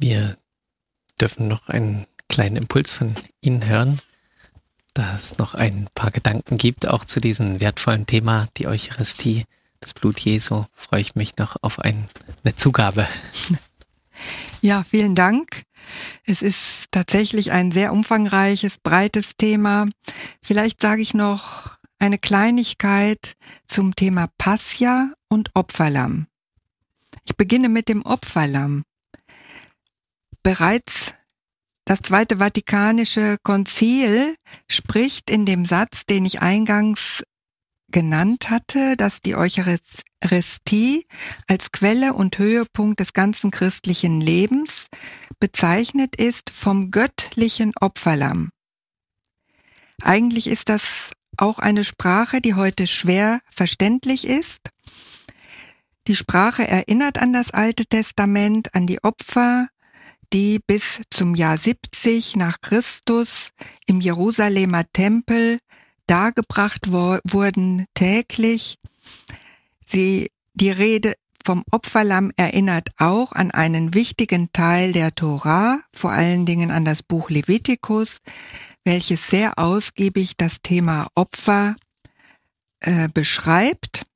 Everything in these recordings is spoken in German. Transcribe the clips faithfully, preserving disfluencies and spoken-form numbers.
Wir dürfen noch einen kleinen Impuls von Ihnen hören, da es noch ein paar Gedanken gibt, auch zu diesem wertvollen Thema, die Eucharistie, das Blut Jesu, freue ich mich noch auf ein, eine Zugabe. Ja, vielen Dank. Es ist tatsächlich ein sehr umfangreiches, breites Thema. Vielleicht sage ich noch eine Kleinigkeit zum Thema Pascha und Opferlamm. Ich beginne mit dem Opferlamm. Bereits das Zweite Vatikanische Konzil spricht in dem Satz, den ich eingangs genannt hatte, dass die Eucharistie als Quelle und Höhepunkt des ganzen christlichen Lebens bezeichnet ist vom göttlichen Opferlamm. Eigentlich ist das auch eine Sprache, die heute schwer verständlich ist. Die Sprache erinnert an das Alte Testament, an die Opfer, die bis zum Jahr siebzig nach Christus im Jerusalemer Tempel dargebracht wo- wurden täglich. Sie, die Rede vom Opferlamm erinnert auch an einen wichtigen Teil der Tora, vor allen Dingen an das Buch Levitikus, welches sehr ausgiebig das Thema Opfer äh, beschreibt.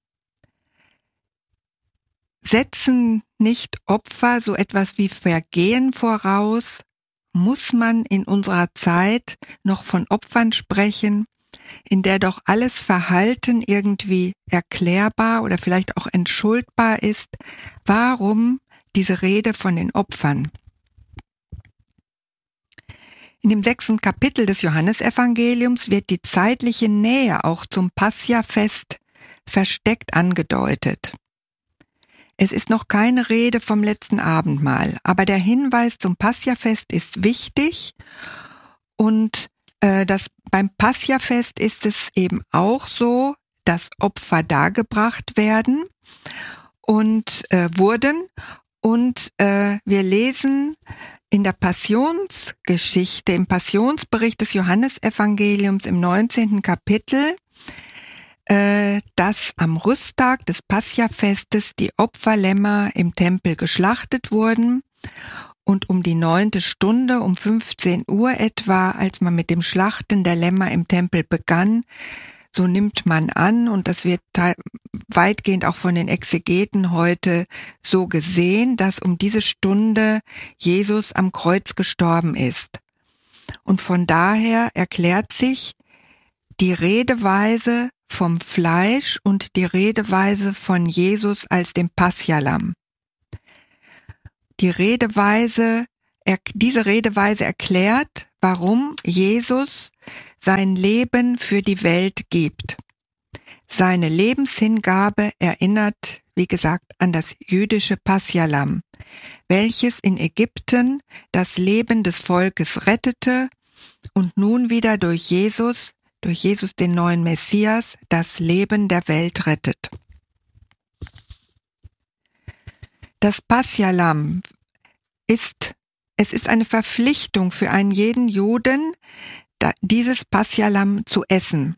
Setzen nicht Opfer so etwas wie Vergehen voraus? Muss man in unserer Zeit noch von Opfern sprechen, in der doch alles Verhalten irgendwie erklärbar oder vielleicht auch entschuldbar ist? Warum diese Rede von den Opfern? In dem sechsten Kapitel des Johannesevangeliums wird die zeitliche Nähe auch zum Pascha-Fest versteckt angedeutet. Es ist noch keine Rede vom letzten Abendmahl, aber der Hinweis zum Pascha-Fest ist wichtig und äh, das, beim Pascha-Fest ist es eben auch so, dass Opfer dargebracht werden und äh, wurden und äh, wir lesen in der Passionsgeschichte, im Passionsbericht des Johannesevangeliums im neunzehnten Kapitel, dass am Rüsttag des Pascha-Festes die Opferlämmer im Tempel geschlachtet wurden und um die neunte Stunde, um fünfzehn Uhr etwa, als man mit dem Schlachten der Lämmer im Tempel begann, so nimmt man an, und das wird weitgehend auch von den Exegeten heute so gesehen, dass um diese Stunde Jesus am Kreuz gestorben ist. Und von daher erklärt sich die Redeweise vom Fleisch und die Redeweise von Jesus als dem Pascha-Lamm. Die Redeweise, diese Redeweise erklärt, warum Jesus sein Leben für die Welt gibt. Seine Lebenshingabe erinnert, wie gesagt, an das jüdische Pascha-Lamm, welches in Ägypten das Leben des Volkes rettete und nun wieder durch Jesus durch Jesus, den neuen Messias, das Leben der Welt rettet. Das Pascha-Lamm ist, es ist eine Verpflichtung für einen jeden Juden, dieses Pascha-Lamm zu essen.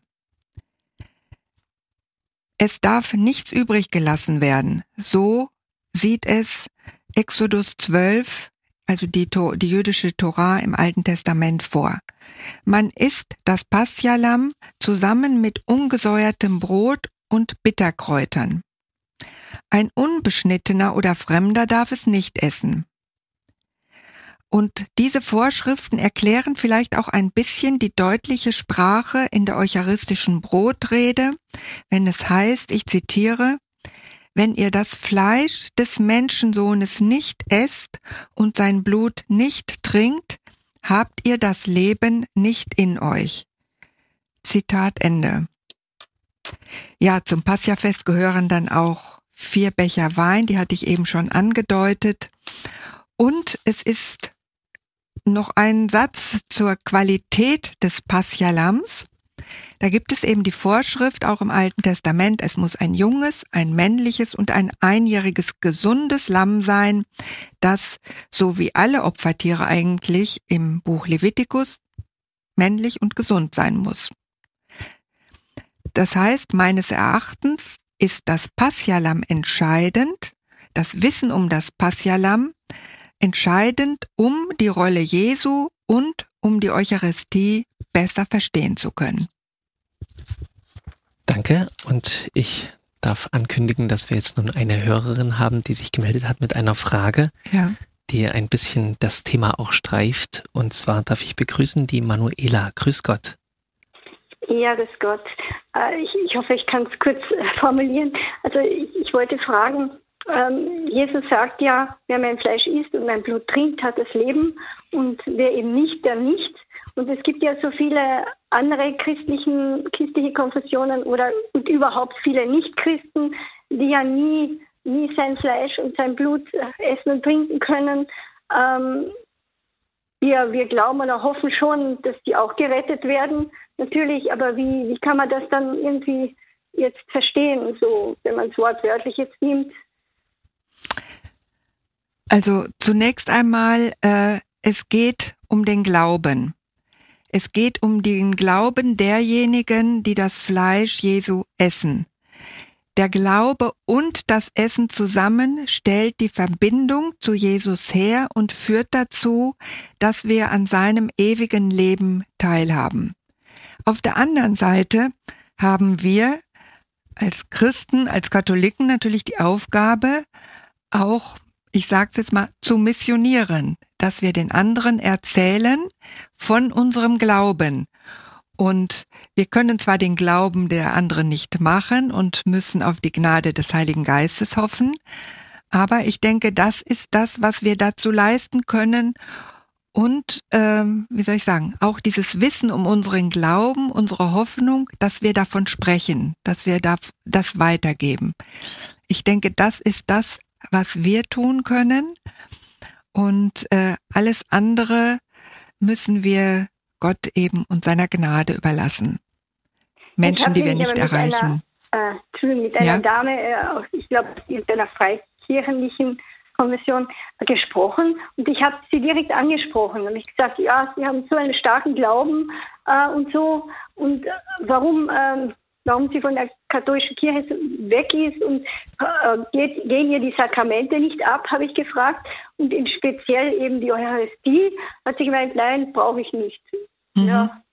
Es darf nichts übrig gelassen werden. So sieht es Exodus zwölf, also die, die jüdische Tora im Alten Testament vor. Man isst das Pascha-Lamm zusammen mit ungesäuertem Brot und Bitterkräutern. Ein Unbeschnittener oder Fremder darf es nicht essen. Und diese Vorschriften erklären vielleicht auch ein bisschen die deutliche Sprache in der eucharistischen Brotrede, wenn es heißt, ich zitiere, wenn ihr das Fleisch des Menschensohnes nicht esst und sein Blut nicht trinkt, habt ihr das Leben nicht in euch. Zitat Ende. Ja, zum Pascha-Fest gehören dann auch vier Becher Wein, die hatte ich eben schon angedeutet. Und es ist noch ein Satz zur Qualität des Pascha-Lamms. Da gibt es eben die Vorschrift, auch im Alten Testament, es muss ein junges, ein männliches und ein einjähriges gesundes Lamm sein, das, so wie alle Opfertiere eigentlich im Buch Levitikus, männlich und gesund sein muss. Das heißt, meines Erachtens ist das Pascha-Lamm entscheidend, das Wissen um das Pascha-Lamm entscheidend, um die Rolle Jesu und um die Eucharistie besser verstehen zu können. Danke, und ich darf ankündigen, dass wir jetzt nun eine Hörerin haben, die sich gemeldet hat mit einer Frage, ja. die ein bisschen das Thema auch streift. Und zwar darf ich begrüßen die Manuela. Grüß Gott. Ja, grüß Gott. Ich, ich hoffe, ich kann es kurz formulieren. Also ich, ich wollte fragen, ähm, Jesus sagt ja, wer mein Fleisch isst und mein Blut trinkt, hat das Leben, und wer eben nicht, der nicht. Und es gibt ja so viele andere christlichen, christliche Konfessionen oder und überhaupt viele Nichtchristen, die ja nie, nie sein Fleisch und sein Blut essen und trinken können. Ähm, wir, wir glauben oder hoffen schon, dass die auch gerettet werden, natürlich, aber wie, wie kann man das dann irgendwie jetzt verstehen, so, wenn man es wortwörtlich jetzt nimmt? Also zunächst einmal, äh, es geht um den Glauben. Es geht um den Glauben derjenigen, die das Fleisch Jesu essen. Der Glaube und das Essen zusammen stellt die Verbindung zu Jesus her und führt dazu, dass wir an seinem ewigen Leben teilhaben. Auf der anderen Seite haben wir als Christen, als Katholiken natürlich die Aufgabe, auch, ich sage es jetzt mal, zu missionieren, dass wir den anderen erzählen von unserem Glauben. Und wir können zwar den Glauben der anderen nicht machen und müssen auf die Gnade des Heiligen Geistes hoffen, aber ich denke, das ist das, was wir dazu leisten können. Und, ähm, wie soll ich sagen, auch dieses Wissen um unseren Glauben, unsere Hoffnung, dass wir davon sprechen, dass wir das weitergeben. Ich denke, das ist das, was wir tun können. Und äh, alles andere müssen wir Gott eben und seiner Gnade überlassen. Menschen, die wir nicht erreichen. Einer, äh, mit einer ja? Dame, äh, ich glaube, in einer freikirchlichen Kommission gesprochen, und ich habe sie direkt angesprochen und ich gesagt, ja, sie haben so einen starken Glauben äh, und so, und äh, warum äh, warum sie von der katholischen Kirche weg ist und äh, geht, gehen ihr die Sakramente nicht ab, habe ich gefragt, und in speziell eben die Eucharistie, hat sie gemeint, nein, brauche ich nicht. Mhm. Ja.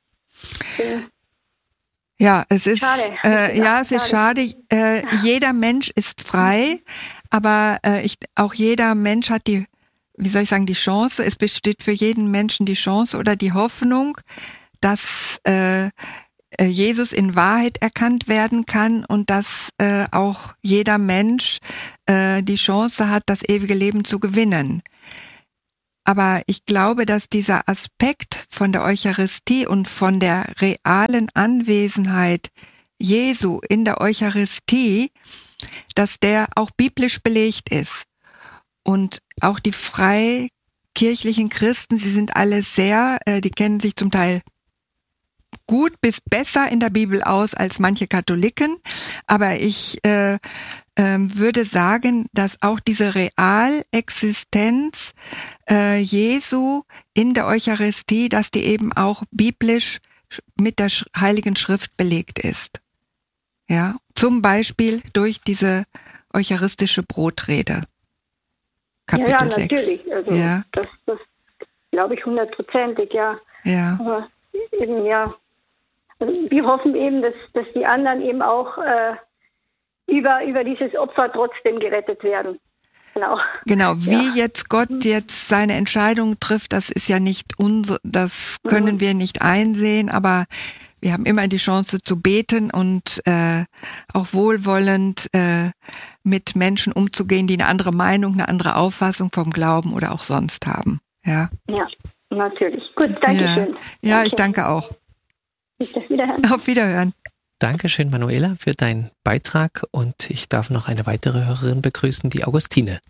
Ja, es ist schade. Äh, ja, es ist schade. Äh, jeder Mensch ist frei, aber äh, ich, auch jeder Mensch hat die, wie soll ich sagen, die Chance. Es besteht für jeden Menschen die Chance oder die Hoffnung, dass äh, Jesus in Wahrheit erkannt werden kann und dass äh, auch jeder Mensch äh, die Chance hat, das ewige Leben zu gewinnen. Aber ich glaube, dass dieser Aspekt von der Eucharistie und von der realen Anwesenheit Jesu in der Eucharistie, dass der auch biblisch belegt ist. Und auch die freikirchlichen Christen, sie sind alle sehr, äh, die kennen sich zum Teil gut bis besser in der Bibel aus als manche Katholiken, aber ich äh, äh, würde sagen, dass auch diese Realexistenz äh, Jesu in der Eucharistie, dass die eben auch biblisch mit der Sch- Heiligen Schrift belegt ist. Ja, zum Beispiel durch diese eucharistische Brotrede. Kapitel ja, ja, sechs. Natürlich. Also ja, das, das glaube ich hundertprozentig, ja. ja. Aber eben, ja. Also wir hoffen eben, dass, dass die anderen eben auch äh, über, über dieses Opfer trotzdem gerettet werden. Genau. Genau, wie ja. jetzt Gott jetzt seine Entscheidung trifft, das ist ja nicht unsere, das können mhm. wir nicht einsehen, aber wir haben immer die Chance zu beten und äh, auch wohlwollend äh, mit Menschen umzugehen, die eine andere Meinung, eine andere Auffassung vom Glauben oder auch sonst haben. Ja, ja, natürlich. Gut, danke ja. schön. Ja, danke. Ich danke auch. Auf Wiederhören. Auf Wiederhören. Dankeschön, Manuela, für deinen Beitrag, und ich darf noch eine weitere Hörerin begrüßen, die Augustine.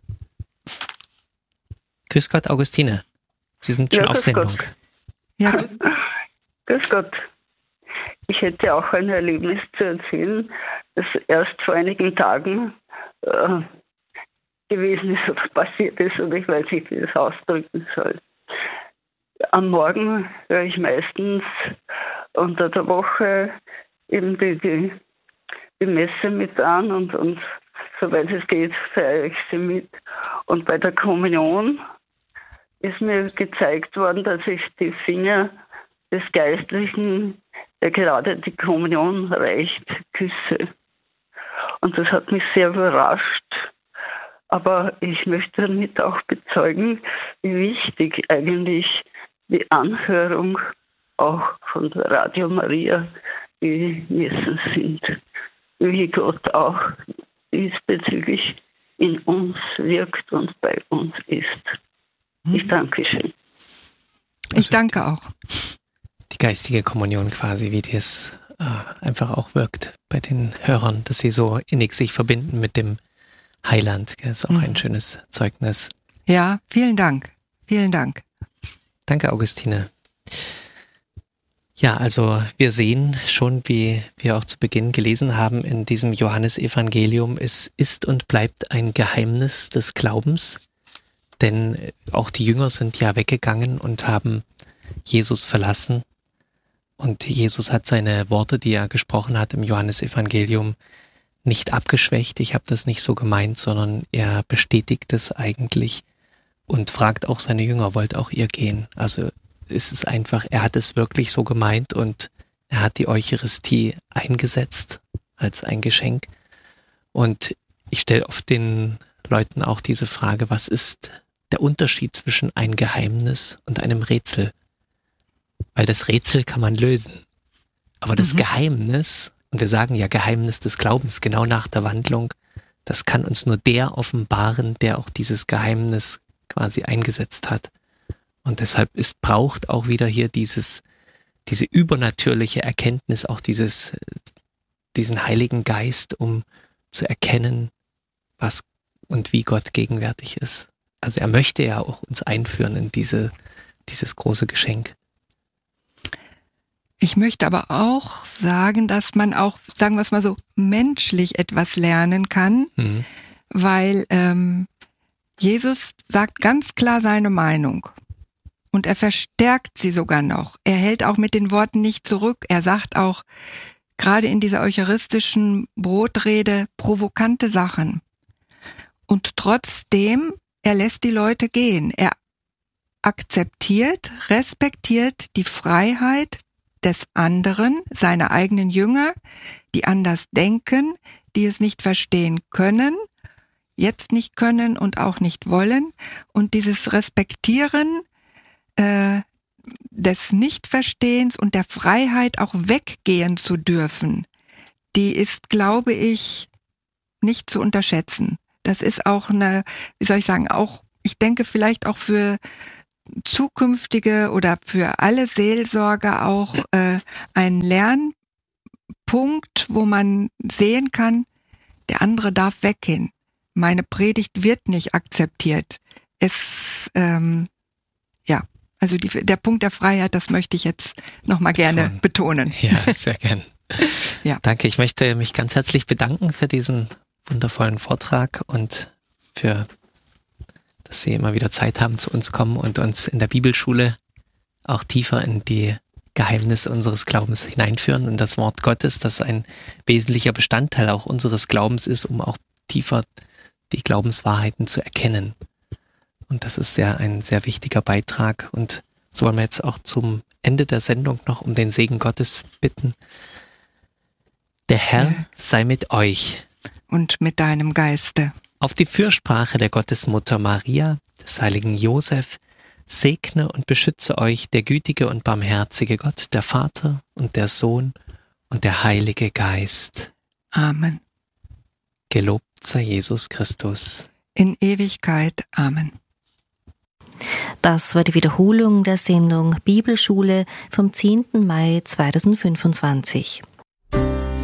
Grüß Gott, Augustine. Sie sind schon ja, auf Sendung. Gott. Ja, grüß Gott. Ich hätte auch ein Erlebnis zu erzählen, das erst vor einigen Tagen äh, gewesen ist oder passiert ist, und ich weiß nicht, wie ich das ausdrücken soll. Am Morgen höre ich meistens unter der Woche eben die, die, die Messe mit an und, und soweit es geht, feiere ich sie mit. Und bei der Kommunion ist mir gezeigt worden, dass ich die Finger des Geistlichen, der gerade die Kommunion reicht, küsse. Und das hat mich sehr überrascht. Aber ich möchte damit auch bezeugen, wie wichtig eigentlich die Anhörung auch von Radio Maria, die Messen sind. Wie Gott auch diesbezüglich in uns wirkt und bei uns ist. Ich danke schön. Ich danke auch. Die geistige Kommunion quasi, wie das äh, einfach auch wirkt bei den Hörern, dass sie so innig sich verbinden mit dem Heiland. Das ist auch mhm. ein schönes Zeugnis. Ja, vielen Dank. Vielen Dank. Danke, Augustine. Ja, also wir sehen schon, wie wir auch zu Beginn gelesen haben in diesem Johannesevangelium, es ist und bleibt ein Geheimnis des Glaubens, denn auch die Jünger sind ja weggegangen und haben Jesus verlassen und Jesus hat seine Worte, die er gesprochen hat im Johannesevangelium, nicht abgeschwächt. Ich habe das nicht so gemeint, sondern er bestätigt es eigentlich und fragt auch seine Jünger, wollt auch ihr gehen? Also es ist einfach, er hat es wirklich so gemeint und er hat die Eucharistie eingesetzt als ein Geschenk. Und ich stelle oft den Leuten auch diese Frage, was ist der Unterschied zwischen ein Geheimnis und einem Rätsel? Weil das Rätsel kann man lösen. Aber das mhm. Geheimnis, und wir sagen ja Geheimnis des Glaubens, genau nach der Wandlung, das kann uns nur der offenbaren, der auch dieses Geheimnis quasi eingesetzt hat. Und deshalb es braucht auch wieder hier dieses, diese übernatürliche Erkenntnis, auch dieses, diesen Heiligen Geist, um zu erkennen, was und wie Gott gegenwärtig ist. Also er möchte ja auch uns einführen in diese, dieses große Geschenk. Ich möchte aber auch sagen, dass man auch, sagen wir es mal so, menschlich etwas lernen kann, mhm. weil ähm, Jesus sagt ganz klar seine Meinung. Und er verstärkt sie sogar noch. Er hält auch mit den Worten nicht zurück. Er sagt auch, gerade in dieser eucharistischen Brotrede, provokante Sachen. Und trotzdem, er lässt die Leute gehen. Er akzeptiert, respektiert die Freiheit des anderen, seiner eigenen Jünger, die anders denken, die es nicht verstehen können, jetzt nicht können und auch nicht wollen. Und dieses Respektieren Äh, des Nichtverstehens und der Freiheit auch weggehen zu dürfen, die ist, glaube ich, nicht zu unterschätzen. Das ist auch eine, wie soll ich sagen, auch, ich denke vielleicht auch für zukünftige oder für alle Seelsorger auch äh, ein Lernpunkt, wo man sehen kann, der andere darf weggehen. Meine Predigt wird nicht akzeptiert. Es, ähm, ja, also die, der Punkt der Freiheit, das möchte ich jetzt nochmal gerne Von, betonen. Ja, sehr gern. Ja. Danke, ich möchte mich ganz herzlich bedanken für diesen wundervollen Vortrag und für, dass Sie immer wieder Zeit haben, zu uns kommen und uns in der Bibelschule auch tiefer in die Geheimnisse unseres Glaubens hineinführen und das Wort Gottes, das ein wesentlicher Bestandteil auch unseres Glaubens ist, um auch tiefer die Glaubenswahrheiten zu erkennen. Und das ist sehr ein sehr wichtiger Beitrag. Und so wollen wir jetzt auch zum Ende der Sendung noch um den Segen Gottes bitten. Der Herr ja. sei mit euch. Und mit deinem Geiste. Auf die Fürsprache der Gottesmutter Maria, des heiligen Josef, segne und beschütze euch der gütige und barmherzige Gott, der Vater und der Sohn und der Heilige Geist. Amen. Gelobt sei Jesus Christus. In Ewigkeit. Amen. Das war die Wiederholung der Sendung Bibelschule vom zehnten Mai zweitausendfünfundzwanzig.